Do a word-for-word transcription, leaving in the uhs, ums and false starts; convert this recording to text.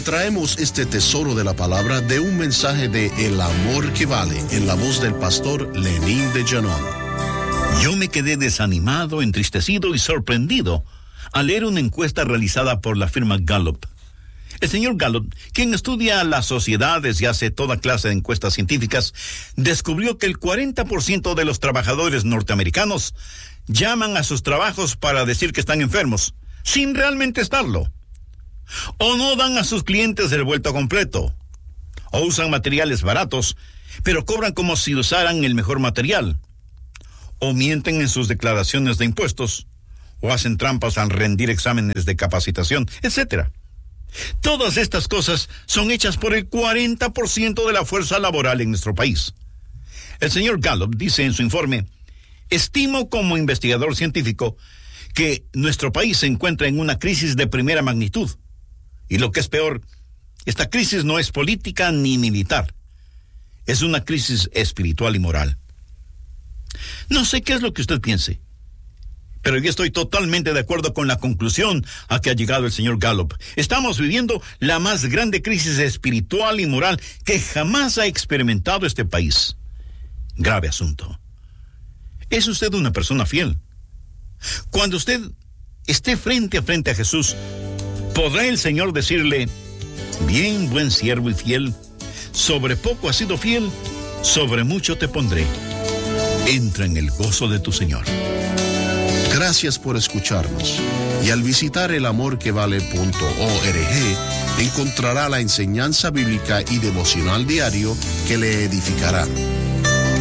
Le traemos este tesoro de la palabra de un mensaje de El Amor que Vale, en la voz del pastor Lenín de Llanón. Yo me quedé desanimado, entristecido y sorprendido al leer una encuesta realizada por la firma Gallup. El señor Gallup, quien estudia las sociedades y hace toda clase de encuestas científicas, descubrió que el cuarenta por ciento de los trabajadores norteamericanos llaman a sus trabajos para decir que están enfermos, sin realmente estarlo. O no dan a sus clientes el vuelto completo. O usan materiales baratos, pero cobran como si usaran el mejor material. O mienten en sus declaraciones de impuestos. O hacen trampas al rendir exámenes de capacitación, etcétera. Todas estas cosas son hechas por el cuarenta por ciento de la fuerza laboral en nuestro país. El señor Gallup dice en su informe: estimo como investigador científico que nuestro país se encuentra en una crisis de primera magnitud. Y lo que es peor, esta crisis no es política ni militar. Es una crisis espiritual y moral. No sé qué es lo que usted piense, pero yo estoy totalmente de acuerdo con la conclusión a que ha llegado el señor Gallup. Estamos viviendo la más grande crisis espiritual y moral que jamás ha experimentado este país. Grave asunto. ¿Es usted una persona fiel? Cuando usted esté frente a frente a Jesús, ¿podrá el Señor decirle: bien, buen siervo y fiel, sobre poco has sido fiel, sobre mucho te pondré? Entra en el gozo de tu Señor. Gracias por escucharnos. Y al visitar el amor que vale punto org, encontrará la enseñanza bíblica y devocional diario que le edificará.